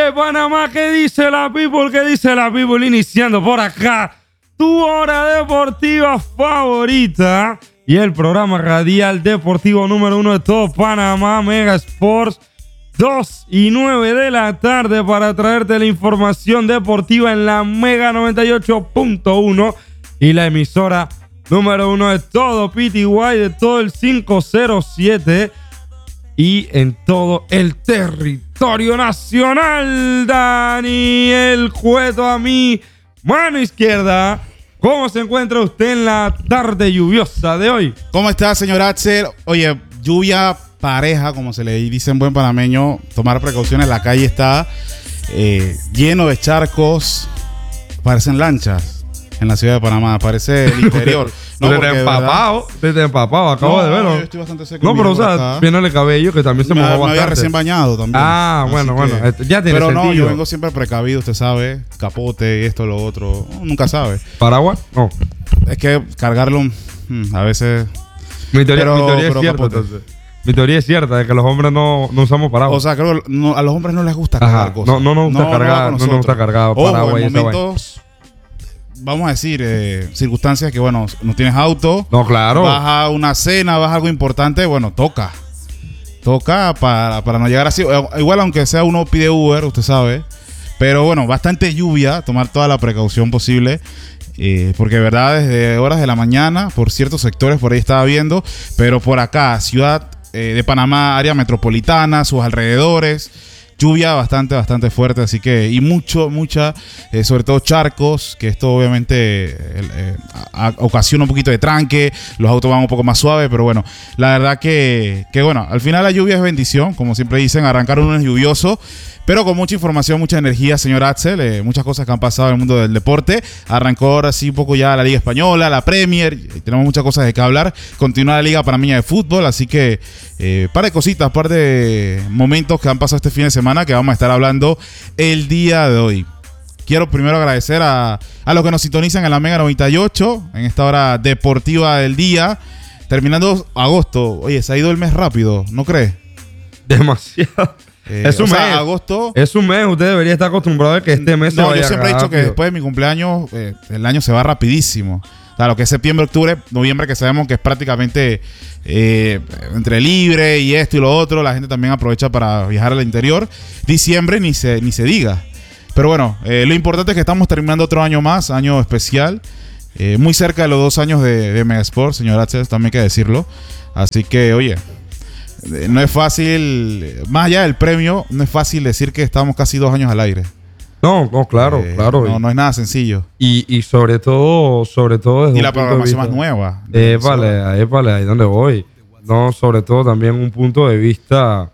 de Panamá. ¿Qué dice la people? ¿Qué dice la people? Iniciando por acá tu hora deportiva favorita y el programa radial deportivo número 1 de todo Panamá, Mega Sports. 2 y 9 de la tarde para traerte la información deportiva en la Mega 98.1 y la emisora número 1 de todo PTY, de todo el 507 y en todo el territorio nacional. Daniel Cueto a mi mano izquierda. ¿Cómo se encuentra usted en la tarde lluviosa de hoy? ¿Cómo está, señor Axel? Oye, lluvia pareja, como se le dice en buen panameño. Tomar precauciones. La calle está lleno de charcos. Parecen lanchas en la ciudad de Panamá. Parece el interior. No, te empapado, acabo de verlo. Yo estoy bastante seco. No, pero o sea, viene el cabello que también se mojó bastante. Me había recién bañado también. Ah, bueno, ya tiene pero sentido. No, yo vengo siempre precavido, usted sabe. Capote, esto, lo otro. Nunca sabe. ¿Paraguas? No. Es que cargarlo a veces... Mi teoría es cierta, entonces. Mi teoría es cierta, de que los hombres no usamos paraguas. O sea, creo que a los hombres no les gusta cargar cosas. No nos gusta cargar, no nos gusta cargar paraguas. En momentos, vamos a decir, circunstancias que, bueno, no tienes auto. No, claro. Vas a una cena, vas a algo importante, bueno, toca para no llegar así. Igual, aunque sea uno pide Uber, usted sabe. Pero bueno, bastante lluvia, tomar toda la precaución posible. Porque de verdad, desde horas de la mañana, por ciertos sectores por ahí estaba viendo, pero por acá, ciudad de Panamá, área metropolitana, sus alrededores, lluvia bastante fuerte, así que, y mucha, sobre todo charcos, que esto obviamente ocasiona un poquito de tranque, los autos van un poco más suaves, pero bueno, la verdad que bueno, al final la lluvia es bendición, como siempre dicen, arrancar un lunes lluvioso, pero con mucha información, mucha energía, señor Axel, muchas cosas que han pasado en el mundo del deporte. Arrancó ahora sí un poco ya la Liga Española, la Premier, tenemos muchas cosas de que hablar. Continúa la Liga Panameña de Fútbol, así que par de cositas, par de momentos que han pasado este fin de semana que vamos a estar hablando el día de hoy. Quiero primero agradecer a los que nos sintonizan en la Mega 98, en esta hora deportiva del día. Terminando agosto, oye, se ha ido el mes rápido, ¿no crees? Demasiado. Es un mes. Agosto. Es un mes. Usted debería estar acostumbrado a que este mes se vaya. Yo siempre he dicho que después de mi cumpleaños, el año se va rapidísimo. O sea, lo que es septiembre, octubre, noviembre, que sabemos que es prácticamente entre libre y esto y lo otro. La gente también aprovecha para viajar al interior. Diciembre ni se diga. Pero bueno, lo importante es que estamos terminando otro año más, año especial. Muy cerca de los 2 años de Mega Sports, señor Axel, también hay que decirlo. Así que, oye, no es fácil, más allá del premio, no es fácil decir que estamos casi 2 años al aire. No, claro. No es nada sencillo. Y sobre todo desde y la programación más nueva. Vale, ahí donde voy. No, sobre todo también un punto de vista